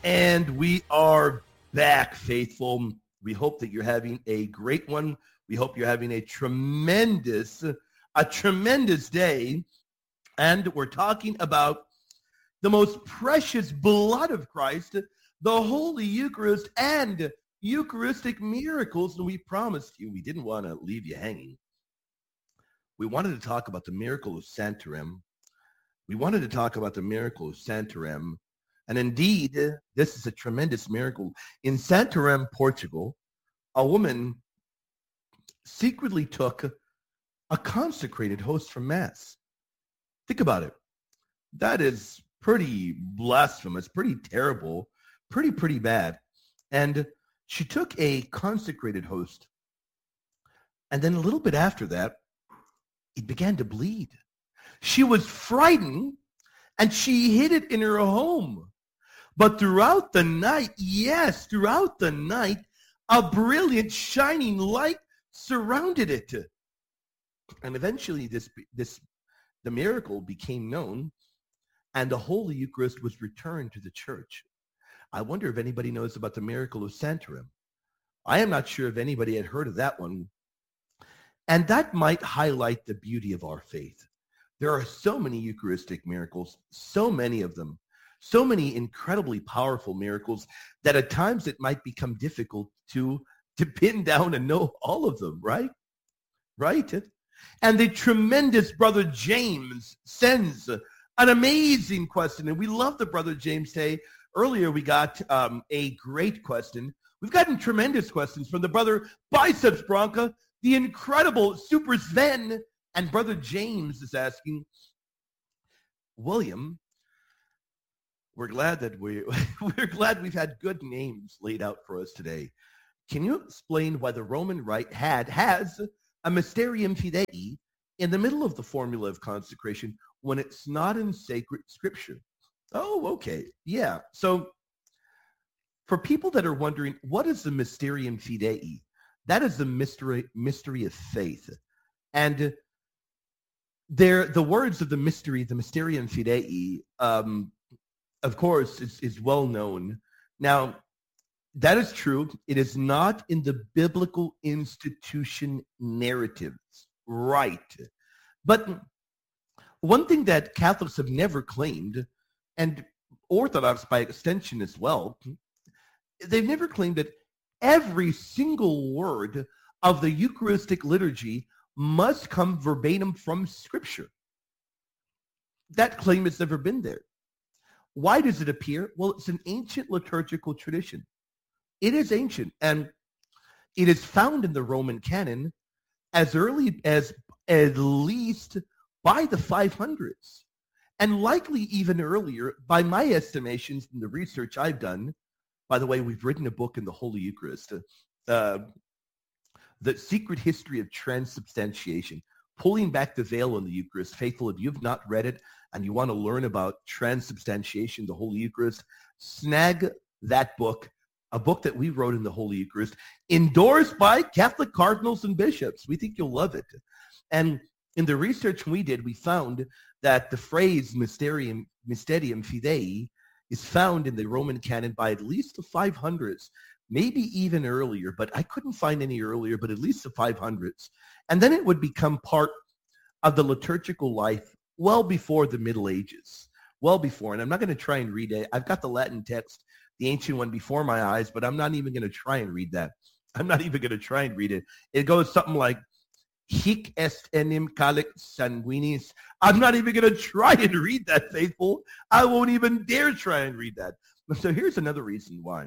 And we are back, faithful. We hope that you're having a great one. We hope you're having a tremendous day. And we're talking about the most precious blood of Christ, the Holy Eucharist, and Eucharistic miracles. And we promised you, we didn't want to leave you hanging. We wanted to talk about the miracle of Santarem. And indeed, this is a tremendous miracle. In Santarem, Portugal, a woman secretly took a consecrated host from Mass. Think about it. That is pretty blasphemous, pretty terrible, pretty bad. And she took a consecrated host. And then a little bit after that, it began to bleed. She was frightened and she hid it in her home. But throughout the night, a brilliant shining light surrounded it. And eventually the miracle became known, and the Holy Eucharist was returned to the church. I wonder if anybody knows about the miracle of Santarem. I am not sure if anybody had heard of that one. And that might highlight the beauty of our faith. There are so many Eucharistic miracles, so many of them, so many incredibly powerful miracles that at times it might become difficult to pin down and know all of them, right? Right? And the tremendous Brother James sends an amazing question, and we love the Brother James today. Earlier we got a great question. We've gotten tremendous questions from the Brother Biceps Bronca, the incredible Super Sven, and Brother James is asking, William, we're glad that we're glad we've had good names laid out for us today. Can you explain why the Roman Rite has a Mysterium Fidei in the middle of the formula of consecration when it's not in sacred scripture? Oh, okay. Yeah. So for people that are wondering, what is the Mysterium Fidei? That is the mystery of faith. And the words of the mystery, the Mysterium Fidei, of course, is well known. Now, that is true. It is not in the biblical institution narratives, right? But one thing that Catholics have never claimed, and Orthodox by extension as well, they've never claimed that every single word of the Eucharistic liturgy must come verbatim from Scripture. That claim has never been there. Why does it appear? Well, it's an ancient liturgical tradition. It is ancient, and it is found in the Roman canon as early as at least by the 500s, and likely even earlier by my estimations in the research I've done. By the way, we've written a book in the Holy Eucharist, The Secret History of Transubstantiation, Pulling Back the Veil on the Eucharist. Faithful, if you've not read it and you want to learn about transubstantiation, the Holy Eucharist, snag that book, a book that we wrote in the Holy Eucharist, endorsed by Catholic cardinals and bishops. We think you'll love it. And in the research we did, we found that the phrase Mysterium Fidei is found in the Roman canon by at least the 500s, maybe even earlier, but I couldn't find any earlier, but at least the 500s. And then it would become part of the liturgical life well before the Middle Ages, well before. And I'm not going to try and read it. I've got the Latin text, the ancient one, before my eyes, but I'm not even going to try and read that. I'm not even going to try and read it. It goes something like, Hic est enim calic sanguinis. I'm not even going to try and read that, faithful. I won't even dare try and read that. So here's another reason why.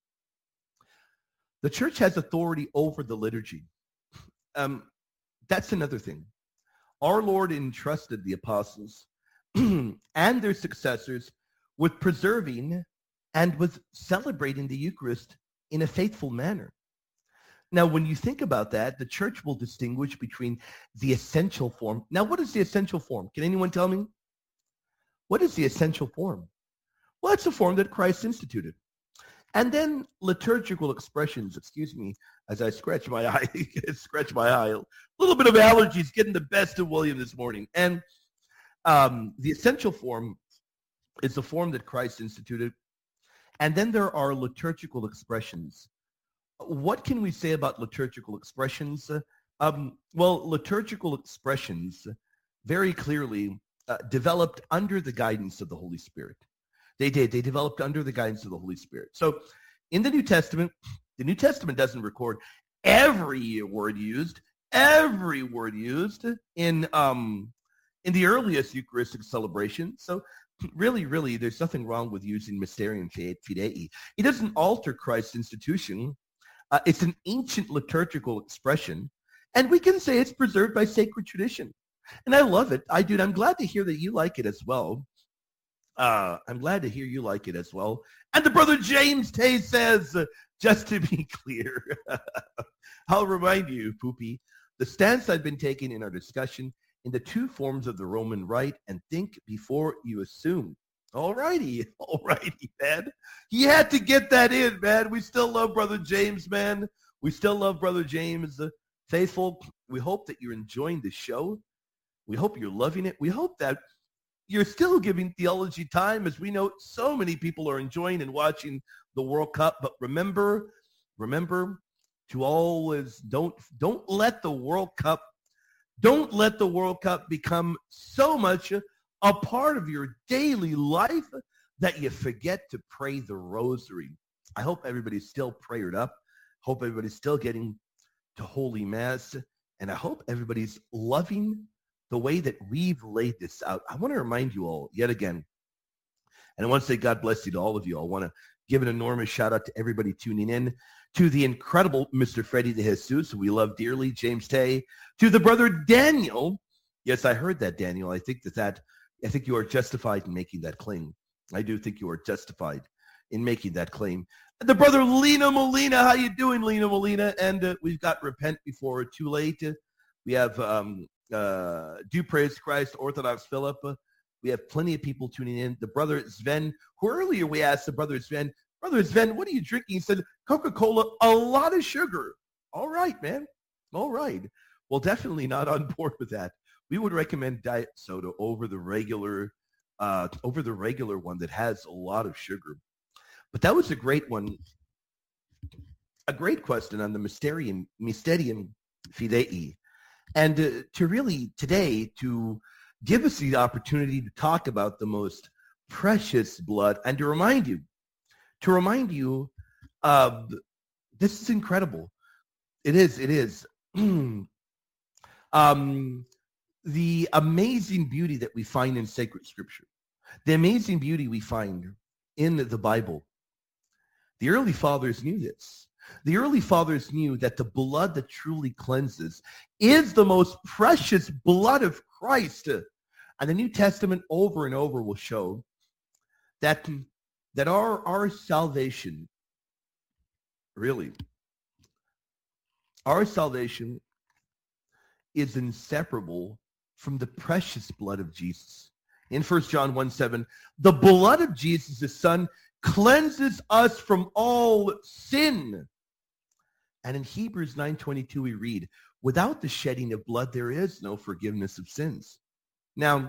The church has authority over the liturgy. That's another thing. Our Lord entrusted the apostles and their successors with preserving and with celebrating the Eucharist in a faithful manner. Now, when you think about that, the church will distinguish between the essential form. Now, what is the essential form? Can anyone tell me? What is the essential form? Well, it's the form that Christ instituted. And then liturgical expressions, excuse me, as I scratch my eye, a little bit of allergies getting the best of William this morning. And the essential form is the form that Christ instituted. And then there are liturgical expressions. What can we say about liturgical expressions? Well, liturgical expressions very clearly developed under the guidance of the Holy Spirit. They did. They developed under the guidance of the Holy Spirit. So in the New Testament doesn't record every word used in the earliest Eucharistic celebration. So really, there's nothing wrong with using Mysterium Fidei. It doesn't alter Christ's institution. It's an ancient liturgical expression, and we can say it's preserved by sacred tradition. And I love it. I do. I'm glad to hear that you like it as well. I'm glad to hear you like it as well. And the brother James Tay says, just to be clear, I'll remind you, Poopy, the stance I've been taking in our discussion in the two forms of the Roman Rite, and think before you assume. All righty, man. He had to get that in, man. We still love Brother James, man. We still love Brother James. Faithful, we hope that you're enjoying the show. We hope you're loving it. We hope that you're still giving theology time, as we know so many people are enjoying and watching the World Cup. But remember to always don't let the World Cup become so much a part of your daily life that you forget to pray the rosary. I hope everybody's still prayered up. Hope everybody's still getting to Holy Mass. And I hope everybody's loving the way that we've laid this out. I want to remind you all yet again, and I want to say God bless you to all of you. I want to give an enormous shout out to everybody tuning in, to the incredible Mr. Freddie de Jesus, who we love dearly, James Tay, to the brother Daniel. Yes, I heard that, Daniel. I think you are justified in making that claim. I do think you are justified in making that claim. And the brother Lena Molina, how you doing, Lena Molina? And we've got Repent Before Too Late. We have Do Praise Christ, Orthodox Philip. We have plenty of people tuning in. The brother Sven, who earlier we asked the brother Sven, what are you drinking? He said, Coca-Cola, a lot of sugar. All right, man. All right. Well, definitely not on board with that. We would recommend diet soda over the regular one that has a lot of sugar. But that was a great one. A great question on the Mysterium Fidei. And to really today, to give us the opportunity to talk about the most precious blood, and to remind you, this is incredible. It is. The amazing beauty that we find in sacred scripture, the amazing beauty we find in the Bible. The early fathers knew this. The early fathers knew that the blood that truly cleanses is the most precious blood of Christ. And the New Testament over and over will show that our salvation, really, our salvation is inseparable from the precious blood of Jesus. In 1 John 1:7, the blood of Jesus, his son, cleanses us from all sin. And in Hebrews 9:22, we read, without the shedding of blood, there is no forgiveness of sins. Now,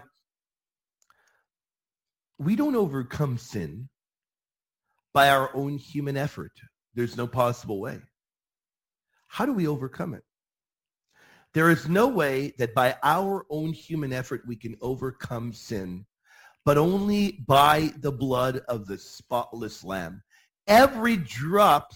we don't overcome sin by our own human effort. There's no possible way. How do we overcome it? There is no way that by our own human effort we can overcome sin, but only by the blood of the spotless Lamb. Every drop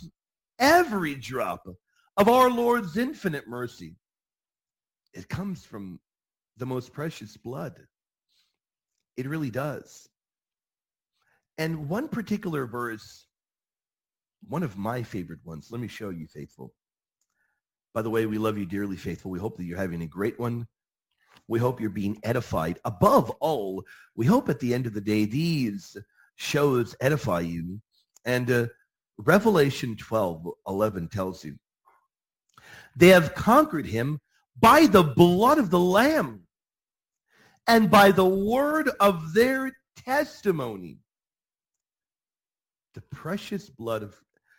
of our Lord's infinite mercy, it comes from the most precious blood. It really does. And one particular verse, one of my favorite ones, let me show you, faithful. By the way, we love you dearly, faithful. We hope that you're having a great one. We hope you're being edified. Above all, we hope at the end of the day, these shows edify you. And Revelation 12:11 tells you, they have conquered him by the blood of the Lamb and by the word of their testimony. The precious blood,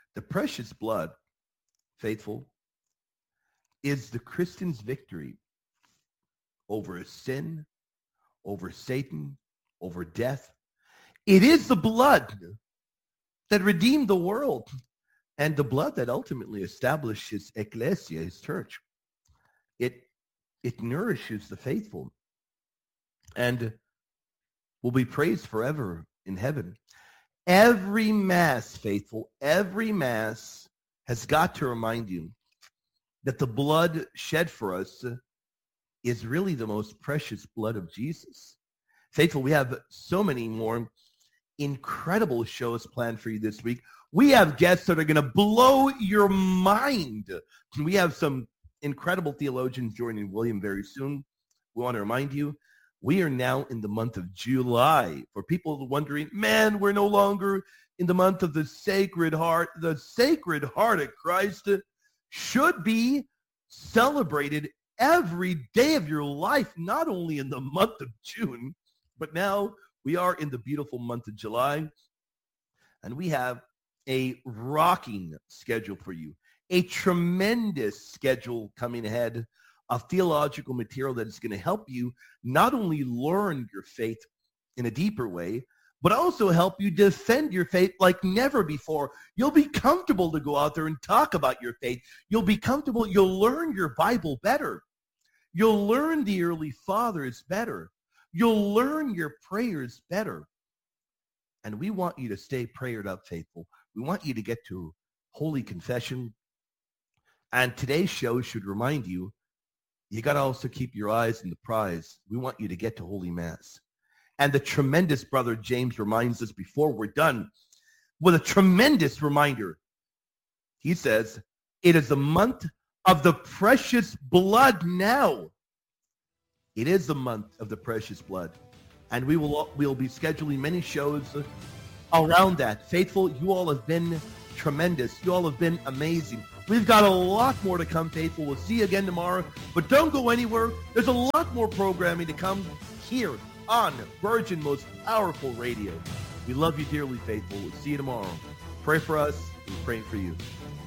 faithful, is the Christian's victory over sin, over Satan, over death. It is the blood that redeemed the world, and the blood that ultimately established his ecclesia, his church. It nourishes the faithful and will be praised forever in heaven. Every Mass, faithful, every Mass has got to remind you that the blood shed for us is really the most precious blood of Jesus. Faithful, we have so many more incredible shows planned for you this week. We have guests that are going to blow your mind. We have some incredible theologians joining William very soon. We want to remind you, we are now in the month of July. For people wondering, man, we're no longer in the month of the Sacred Heart. The Sacred Heart of Christ should be celebrated every day of your life, not only in the month of June, but now we are in the beautiful month of July, and we have a rocking schedule for you, a tremendous schedule coming ahead of theological material that is going to help you not only learn your faith in a deeper way, but also help you defend your faith like never before. You'll be comfortable to go out there and talk about your faith. You'll be comfortable. You'll learn your Bible better. You'll learn the early fathers better. You'll learn your prayers better. And we want you to stay prayered up, faithful. We want you to get to Holy Confession. And today's show should remind you, you got to also keep your eyes on the prize. We want you to get to Holy Mass. And the tremendous Brother James reminds us before we're done with a tremendous reminder. He says, it is the month of the precious blood now. It is the month of the precious blood. And we'll be scheduling many shows around that. Faithful, you all have been tremendous. You all have been amazing. We've got a lot more to come, faithful. We'll see you again tomorrow. But don't go anywhere. There's a lot more programming to come here on Virgin Most Powerful Radio. We love you dearly, faithful. We'll see you tomorrow. Pray for us. We're praying for you.